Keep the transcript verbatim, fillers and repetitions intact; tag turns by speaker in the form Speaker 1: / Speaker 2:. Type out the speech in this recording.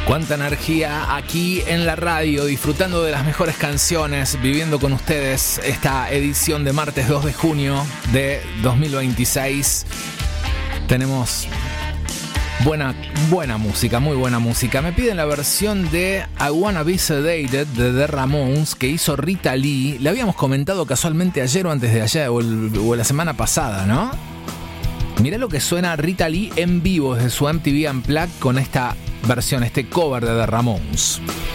Speaker 1: Cuánta energía aquí en la radio, disfrutando de las mejores canciones, viviendo con ustedes esta edición de martes dos de junio de dos mil veintiséis. Tenemos buena, buena música, muy buena música. Me piden la versión de I Wanna Be Sedated de The Ramones que hizo Rita Lee. La habíamos comentado casualmente ayer o antes de ayer o, el, o la semana pasada, ¿no? Mirá lo que suena Rita Lee en vivo desde su M T V Unplugged con esta versión, este cover de The Ramones.